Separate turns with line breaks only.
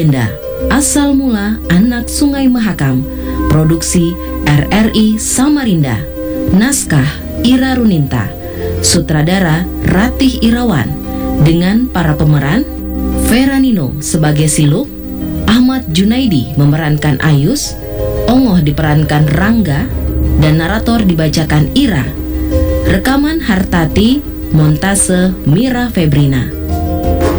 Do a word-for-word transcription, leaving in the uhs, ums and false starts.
Legenda, Asal Mula Anak Sungai Mahakam. Produksi R R I Samarinda. Naskah Ira Runinta. Sutradara Ratih Irawan. Dengan para pemeran: Vera Nino sebagai Siluk, Ahmad Junaidi memerankan Ayus, Ongoh diperankan Rangga, dan narator dibacakan Ira. Rekaman Hartati, montase Mira Febrina.